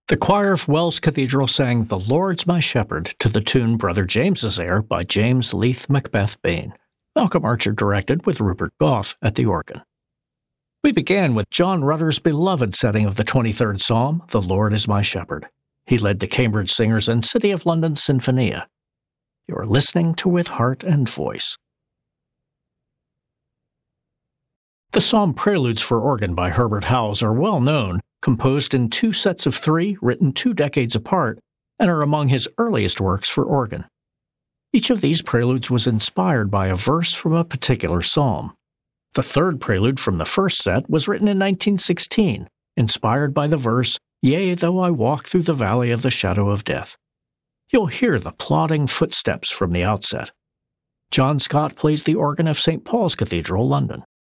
The choir of Wells Cathedral sang "The Lord's My Shepherd" to the tune "Brother James's Air" by James Leith Macbeth Bain. Malcolm Archer directed with Rupert Gough at the organ. We began with John Rutter's beloved setting of the 23rd Psalm, "The Lord is My Shepherd." He led the Cambridge Singers and City of London Sinfonia. You are listening to With Heart and Voice. The Psalm Preludes for Organ by Herbert Howells are well known, composed in 2 sets of 3, written 2 decades apart, and are among his earliest works for organ. Each of these preludes was inspired by a verse from a particular psalm. The third prelude from the first set was written in 1916, inspired by the verse, "Yea, though I walk through the valley of the shadow of death." You'll hear the plodding footsteps from the outset. John Scott plays the organ of St. Paul's Cathedral, London.